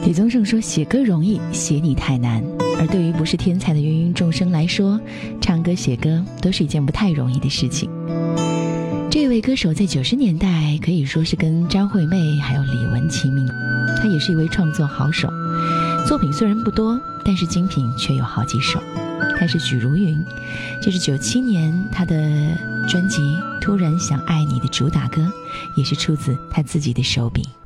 李宗盛说，写歌容易，写你太难。而对于不是天才的芸芸众生来说，唱歌写歌都是一件不太容易的事情。这位歌手在90年代可以说是跟张惠妹还有李玟齐名，他也是一位创作好手，作品虽然不多，但是精品却有好几首。他是许茹芸，这是97年他的专辑《突然想爱你》的主打歌，也是出自他自己的手笔。